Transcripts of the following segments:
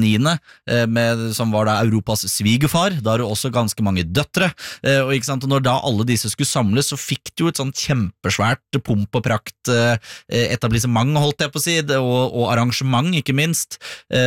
9., som var da Europas svigerfar. Da har du også ganske mange døtre, og, ikke sant? Og når da alle disse skulle samles, så fikk du et sånt kjempesvært pomp og prakt etablissement, holdt jeg på å si, og arrangement, ikke minst,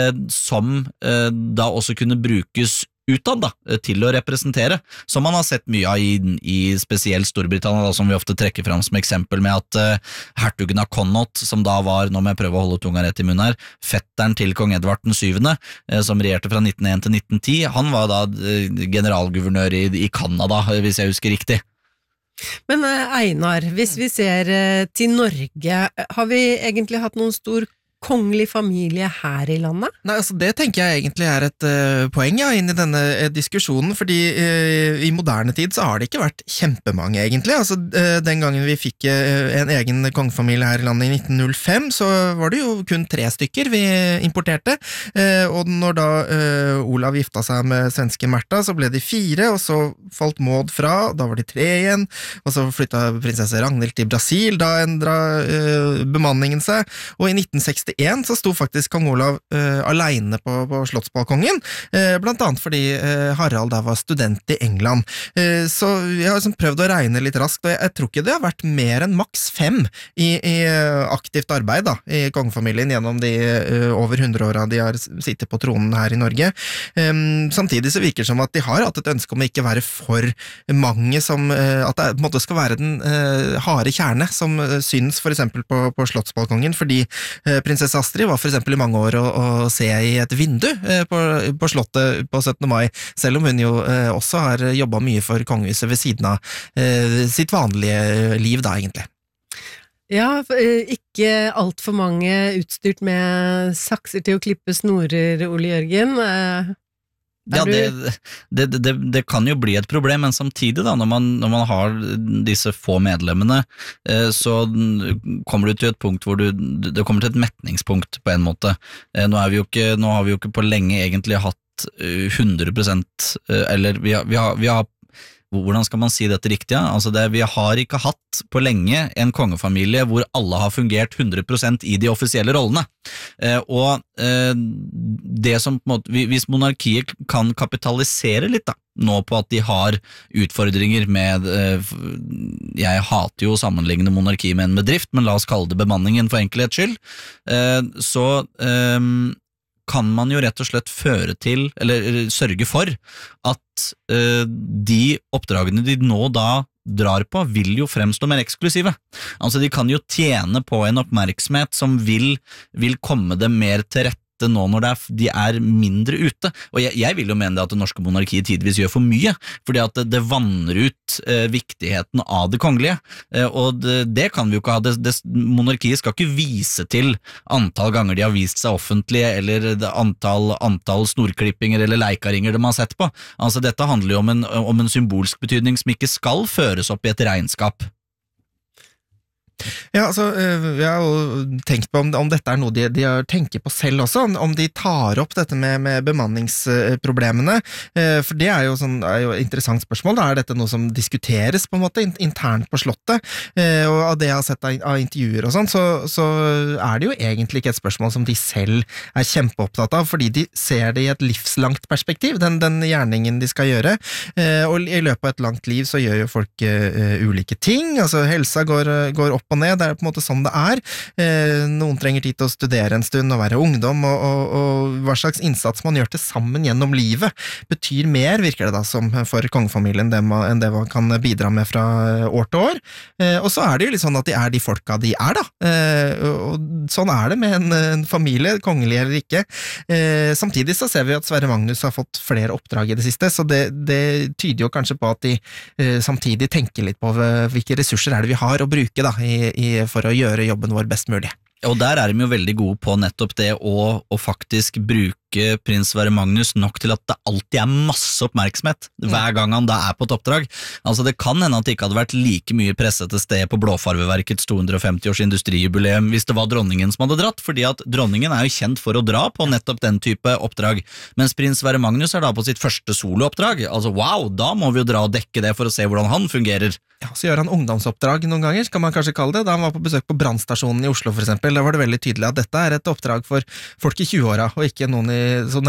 som da også kunne brukes utad da, til å representere, som man har sett mye av i spesielt Storbritannia, da, som vi ofte trekker fram som eksempel med at hertugen av Connaught, som da var, nå må jeg prøve å holde tunga rett i munnen her, fetteren til kong Edvard den 7., som regjerte fra 1901 til 1910, han var da generalguvernør i Canada, hvis jeg husker riktig. Men Einar, hvis vi ser til Norge, har vi egentlig hatt noen stor kongelig familie her i landet? Nei, altså det tenker jeg egentlig et poeng inn i denne diskusjonen, fordi i moderne tid så har det ikke vært kjempemange egentlig. Altså den gangen vi fikk en egen kongefamilie her i landet i 1905, så var det jo kun 3 stykker vi importerte, og når da Olav gifta seg med svenske Märtha, så ble de 4, og så falt Maud fra, da var de 3 igjen, og så flyttet prinsesse Ragnhild til Brasil, da endret bemanningen seg, og i 1961 så sto faktisk kong Olav alene på slottsbalkongen, blant annet fordi Harald da var student i England. Så jeg har liksom prøvd å regne litt raskt, og jeg tror ikke det har vært mer enn maks 5 i aktivt arbeid da, i kongefamilien gjennom de over 100 årene de har sittet på tronen her i Norge. Samtidig så virker det som at de har hatt et ønske om å ikke være for mange, som, at det på en måte skal være den harde kjerne som syns for eksempel på slottsbalkongen, fordi prinsesse Astrid var for eksempel i mange år å se i et vindu på slottet på 17. mai, selv om hun jo også har jobbet mye for kongehuset ved siden av sitt vanlige liv da, egentlig. Ja, ikke alt for mange utstyrt med sakser til å klippe snorer, Ole Jørgen. Ja, det kan jo bli et problem, men samtidig da, når man har disse få medlemmene, så kommer du til et punkt hvor det kommer til et metningspunkt på en måte. Nå har vi jo ikke på lenge egentlig hatt 100%, eller vi har hvordan skal man si dette riktig? Ja? Altså vi har ikke hatt på lenge en kongefamilie hvor alle har fungert 100% i de offisielle rollene. Og det som på en måte, hvis monarkiet kan kapitalisere litt da, nå på at de har utfordringer med, jeg hater jo å sammenligne monarki med en bedrift, men la oss kalle det bemanningen for enkelhets skyld, så kan man jo rett og slett føre til, eller sørge for, at de oppdragene de nå da drar på, vil jo fremstå mer eksklusive. Altså de kan jo tjene på en oppmerksomhet som vil komme dem mer til rette nå når de er mindre ute, og jeg vil jo mene det at det norske monarkiet tidvis gjør for mye, fordi at det vanner ut viktigheten av det kongelige, og det kan vi jo ikke ha. Monarkiet skal ikke vise til antall ganger de har vist seg offentlige, eller antall snorklippinger eller leikaringer de har sett på. Altså dette handler jo om en symbolsk betydning som ikke skal føres opp i et regnskap. Ja, altså, jeg har jo tenkt på om dette er noe de tenker på selv også, om de tar opp dette med bemanningsproblemene, for det er jo et interessant spørsmål, da er dette noe som diskuteres på en måte internt på slottet, og av det jeg har sett av intervjuer og sånn, så er det jo egentlig ikke et spørsmål som de selv er kjempeopptatt av, fordi de ser det i et livslangt perspektiv, den gjerningen de skal gjøre, og i løpet av et langt liv så gjør jo folk ulike ting, altså helsa går opp og ned, det er på en måte sånn det er. Noen trenger tid til å studere en stund og være ungdom, og hva slags innsats man gjør til sammen gjennom livet betyr mer, virker det da, som for kongefamilien enn det man kan bidra med fra år til år. Og så er det jo litt sånn at de er de folka de er da, og sånn er det med en familie, kongelig eller ikke. Samtidig så ser vi at Sverre Magnus har fått flere oppdrag i det siste, så det tyder jo kanskje på at de samtidig tenker litt på hvilke ressurser er det vi har å bruke da, for å gjøre jobben vår best mulig. Og der er de jo veldig gode på nettopp det å faktisk bruke prins Sverre Magnus nok til at det alltid er masse oppmerksomhet hver gang han da er på et oppdrag. Altså det kan hende at det ikke hadde vært like mye presse til sted på Blåfarveverkets 250-års industrijubileum hvis det var dronningen som hadde dratt, fordi at dronningen er jo kjent for å dra på nettopp den type oppdrag, mens prins Sverre Magnus er da på sitt første solooppdrag. Altså wow, da må vi jo dra og dekke det for å se hvordan han fungerer. Ja, så gjør han ungdomsoppdrag noen ganger, kan man kanskje kalle det. Da han var på besøk på brannstasjonen i Oslo for eksempel, da var det veldig tydelig at dette er et oppdrag for folk i 20-åra, og ikke noen som